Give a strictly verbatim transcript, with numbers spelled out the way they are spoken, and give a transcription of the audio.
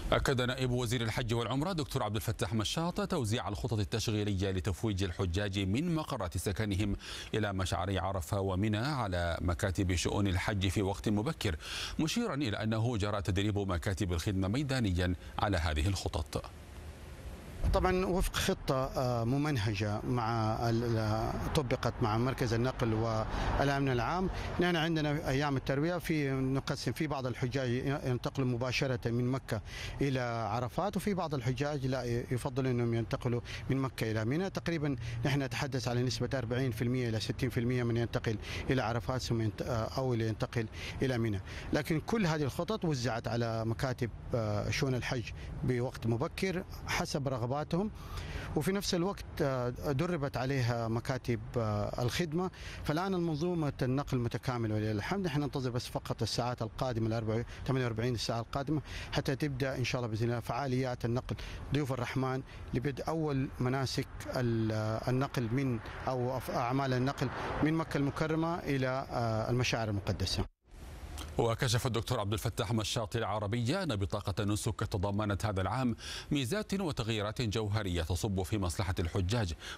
أكد نائب وزير الحج والعمرة دكتور عبد الفتاح مشاط توزيع الخطط التشغيلية لتفويج الحجاج من مقرات سكنهم إلى مشعري عرفة ومنى على مكاتب شؤون الحج في وقت مبكر، مشيرا إلى أنه جرى تدريب مكاتب الخدمة ميدانيا على هذه الخطط. طبعا وفق خطة ممنهجة مع طبقت مع مركز النقل والأمن العام. نحن عندنا أيام التروية في نقسم، في بعض الحجاج ينتقلوا مباشرة من مكة إلى عرفات، وفي بعض الحجاج لا يفضل أنهم ينتقلوا من مكة إلى منى. تقريبا نحن نتحدث على نسبة أربعين بالمئة إلى ستين بالمئة من ينتقل إلى عرفات ثم أو ينتقل إلى منى. لكن كل هذه الخطط وزعت على مكاتب شؤون الحج بوقت مبكر حسب رغبات وفي نفس الوقت دربت عليها مكاتب الخدمة. فالآن المنظومة النقل متكاملة ولله الحمد. نحن ننتظر بس فقط الساعات القادمة ال ثمانية وأربعين ساعة القادمة حتى تبدأ إن شاء الله بإذن الله فعاليات النقل ضيوف الرحمن لبدء أول مناسك النقل من أو أعمال النقل من مكة المكرمة إلى المشاعر المقدسة. وكشف الدكتور عبد الفتاح مشاط العربية أن بطاقة النسك تضمنت هذا العام ميزات وتغييرات جوهرية تصب في مصلحة الحجاج